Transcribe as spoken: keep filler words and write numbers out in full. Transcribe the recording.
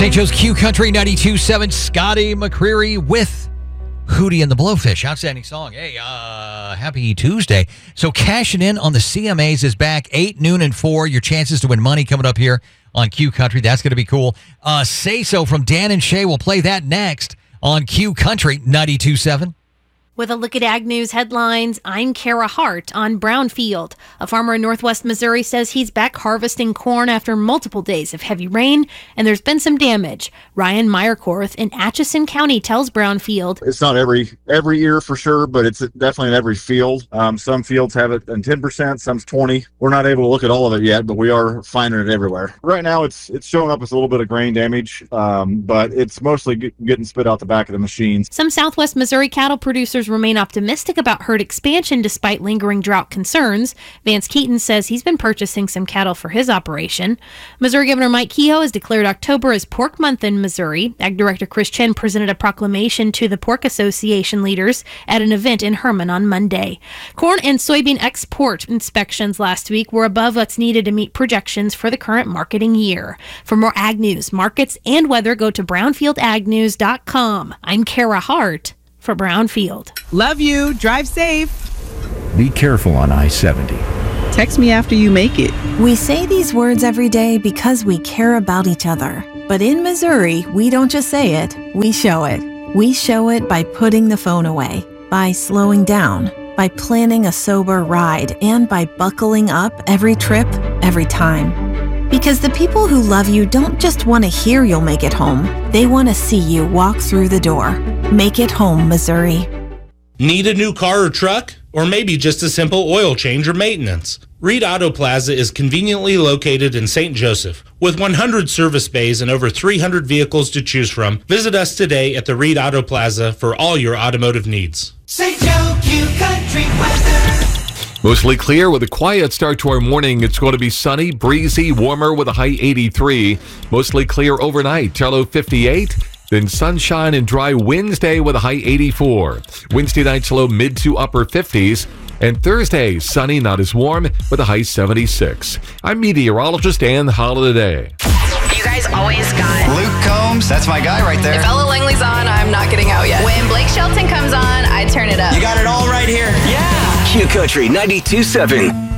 Saint Joe's Q Country ninety-two point seven, Scotty McCreery with Hootie and the Blowfish. Outstanding song. Hey, uh, happy Tuesday. So cashing in on the C M As is back, eight, noon, and four. Your chances to win money coming up here on Q Country. That's going to be cool. Uh, Say So from Dan and Shay. We'll play that next on Q Country ninety-two point seven. With a look at Ag News headlines, I'm Kara Hart on Brownfield. A farmer in northwest Missouri says he's back harvesting corn after multiple days of heavy rain, and there's been some damage. Ryan Meyerkorth in Atchison County tells Brownfield. It's not every every year for sure, but it's definitely in every field. Um, some fields have it in ten percent, some's twenty. We're not able to look at all of it yet, but we are finding it everywhere. Right now, it's it's showing up as a little bit of grain damage, um, but it's mostly get, getting spit out the back of the machines. Some southwest Missouri cattle producers remain optimistic about herd expansion despite lingering drought concerns. Vance Keaton says he's been purchasing some cattle for his operation. Missouri Governor Mike Kehoe has declared October as Pork Month in Missouri. Ag Director Chris Chen presented a proclamation to the Pork Association leaders at an event in Herman on Monday. Corn and soybean export inspections last week were above what's needed to meet projections for the current marketing year. For more ag news, markets, and weather, go to brownfield ag news dot com. I'm Kara Hart for Brownfield. Love you. Drive safe. Be careful on I seventy. Text me after you make it. We say these words every day because we care about each other. But in Missouri, we don't just say it, we show it. We show it by putting the phone away, by slowing down, by planning a sober ride, and by buckling up every trip, every time. Because the people who love you don't just want to hear you'll make it home. They want to see you walk through the door. Make it home, Missouri. Need a new car or truck? Or maybe just a simple oil change or maintenance? Reed Auto Plaza is conveniently located in Saint Joseph. With one hundred service bays and over three hundred vehicles to choose from, visit us today at the Reed Auto Plaza for all your automotive needs. Saint Joe Q Country weather. Mostly clear with a quiet start to our morning. It's going to be sunny, breezy, warmer with a high eighty-three. Mostly clear overnight, low fifty-eight. Then sunshine and dry Wednesday with a high eighty-four. Wednesday night's low mid to upper fifties. And Thursday, sunny, not as warm, with a high seventy-six. I'm meteorologist Ann Holiday. You guys always got Luke Combs, that's my guy right there. If Ella Langley's on, I'm not getting out yet. When Blake Shelton comes on, I turn it up. You got it all right here. Yeah. Q Country ninety-two point seven.